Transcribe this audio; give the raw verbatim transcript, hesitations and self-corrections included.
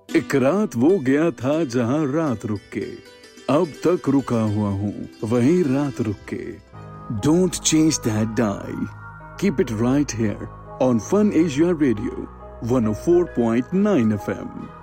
एक रात वो गया था जहां रात रुक के, अब तक रुका हुआ हूँ वहीं रात रुक के। Don't change that die, keep it right here on fun Asia radio one O four point nine F M.